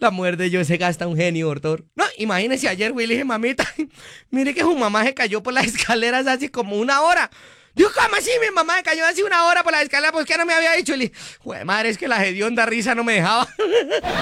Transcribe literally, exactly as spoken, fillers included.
La mujer de yo se gasta un genio, doctor. No, imagínese ayer, Willy, dije, mamita, mire que su mamá se cayó por las escaleras hace como una hora. Digo, ¿cómo así? Mi mamá se cayó hace una hora por las escaleras, pues que no me había dicho. Y le dije, joder, madre, es que la hedionda risa no me dejaba.